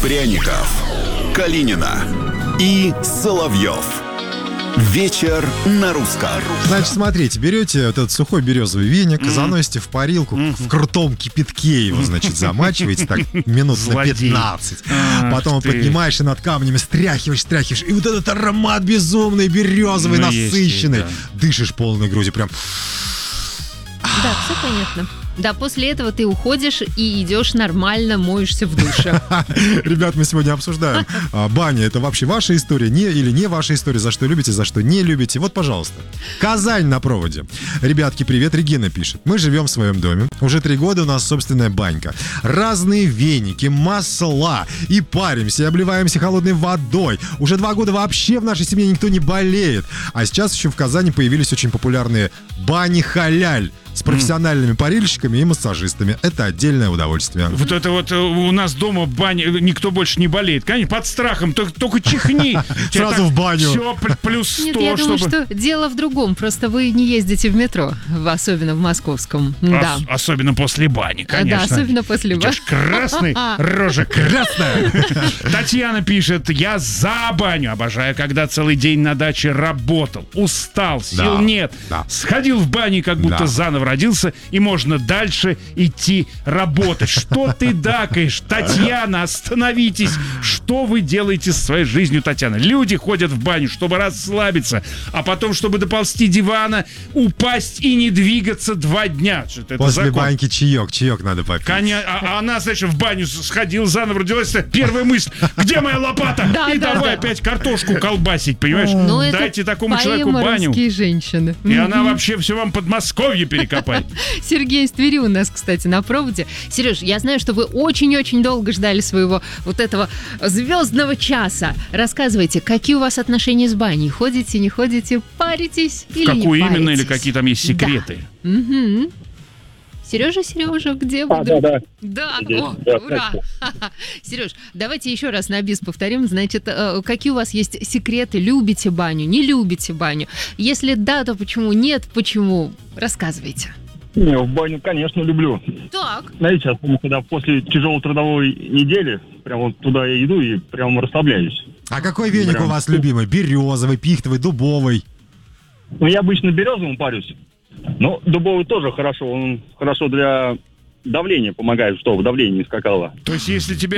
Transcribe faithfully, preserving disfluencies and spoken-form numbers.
Пряников, Калинина и Соловьев. Вечер на русском. Значит, смотрите, берете вот этот сухой березовый веник, mm-hmm. заносите в парилку, mm-hmm. в крутом кипятке его, значит, замачиваете так минут на пятнадцать. Потом поднимаешь и над камнями стряхиваешь, стряхиваешь. И вот этот аромат безумный, березовый, ну, насыщенный. Есть, да. Дышишь полной грудью, прям... Да, все понятно. Да, после этого ты уходишь и идешь нормально, моешься в душе. Ребят, мы сегодня обсуждаем, баня — это вообще ваша история не, или не ваша история, за что любите, за что не любите. Вот, пожалуйста, Казань на проводе. Ребятки, привет, Регина пишет. Мы живем в своем доме, уже три года у нас собственная банька. Разные веники, масла, и паримся, и обливаемся холодной водой. Уже два года вообще в нашей семье никто не болеет. А сейчас еще в Казани появились очень популярные бани-халяль с профессиональными парильщиками и массажистами. Это отдельное удовольствие. Вот это вот у нас дома баня, никто больше не болеет. Конечно, под страхом, только, только чихни. Сразу в баню. Все, плюс сто. Нет, я думаю, что дело в другом. Просто вы не ездите в метро, особенно в московском. Да. Особенно после бани, конечно. Да, особенно после бани. Красный, рожа красная. Татьяна пишет: я за баню. Обожаю, когда целый день на даче работал. Устал, сил нет. Сходил в баню, как будто заново родился, и можно дальше идти работать. Что ты дакаешь? Татьяна, остановитесь. Что вы делаете со своей жизнью, Татьяна? Люди ходят в баню, чтобы расслабиться, а потом, чтобы доползти дивана, упасть и не двигаться два дня. Это После закон. баньки чаек, чаек надо попить. Коня, а, а она, значит, в баню сходила, заново родилась. Первая мысль: где моя лопата? Да, и да, давай да. опять картошку колбасить, понимаешь? Ну, дайте такому человеку баню. Русские женщины. И она вообще все вам Подмосковье перекопает. Сергей из Твери у нас, кстати, на проводе. Сереж, я знаю, что вы очень-очень долго ждали своего вот этого звездного часа. Рассказывайте, какие у вас отношения с баней? Ходите, не ходите, паритесь или Какую не паритесь? именно, или какие там есть секреты? Да. Угу. Сережа, Сережа, где вы? А, да, да. Да, Здесь, о, да, ура! Сереж, давайте еще раз на бис повторим. Значит, какие у вас есть секреты? Любите баню, не любите баню? Если да, то почему? Нет, почему? Рассказывайте. Не, в баню, конечно, люблю. Так. Знаете, особенно когда после тяжелой трудовой недели прям вот туда я иду и прям расслабляюсь. А какой веник прям... у вас любимый? Березовый, пихтовый, дубовый? Ну, я обычно березовым парюсь. Но дубовый тоже хорошо. Он хорошо для давления помогает, чтобы давление не скакало. То есть, если тебе